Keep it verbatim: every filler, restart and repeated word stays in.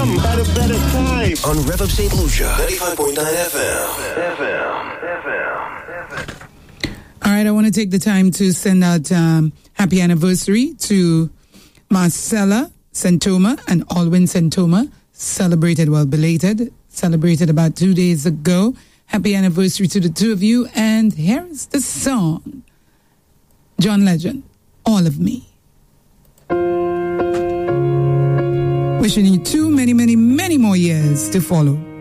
come at a better time. On Rev Up Saint Lucia, ninety-five point nine F M. F M. F M. All right, I want to take the time to send out um, happy anniversary to Marcella Santoma and Alwyn Santoma. Celebrated, well, belated. Celebrated about two days ago. Happy anniversary to the two of you. And here's the song. John Legend, All of Me. Wishing you two many, many, many more years to follow.